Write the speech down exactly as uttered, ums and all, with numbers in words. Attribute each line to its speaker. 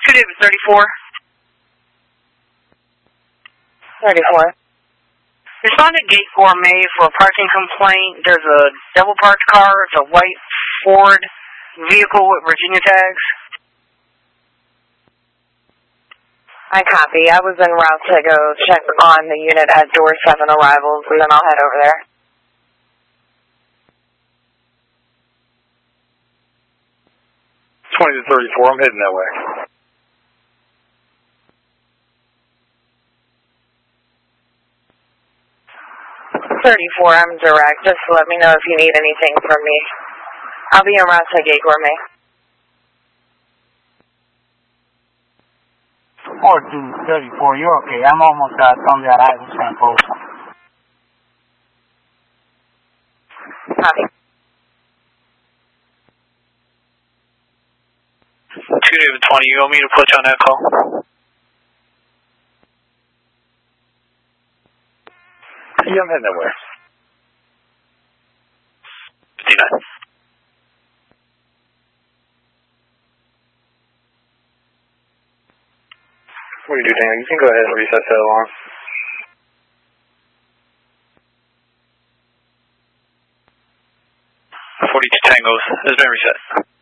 Speaker 1: two David thirty-four.
Speaker 2: thirty-four.
Speaker 1: Respond to Gate Gourmet for a parking complaint. There's a double parked car. It's a white Ford vehicle with Virginia tags.
Speaker 2: I copy. I was en route to go check on the unit at door seven arrivals, and then I'll head over there.
Speaker 3: twenty to thirty-four, I'm heading that way.
Speaker 2: thirty-four, I'm direct. Just let me know if you need anything from me. I'll be en route to Gate Gourmet.
Speaker 4: four two thirty-four, you're okay. I'm almost at on the arrival sample.
Speaker 2: Copy.
Speaker 5: two David twenty, you want me to put you on that call?
Speaker 3: Yeah, I'm heading that way.
Speaker 5: fifty-nine.
Speaker 3: What do you do, Daniel? You can go ahead and reset that alarm.
Speaker 5: forty-two Tangos has been reset.